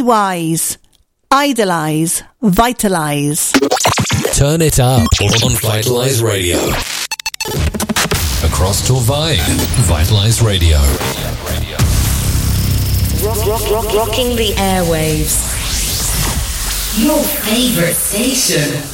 wise, idolize, vitalize. Turn it up on Vitalize Radio. Across Torvine, Vitalize Radio. Rocking the airwaves. Your favorite station.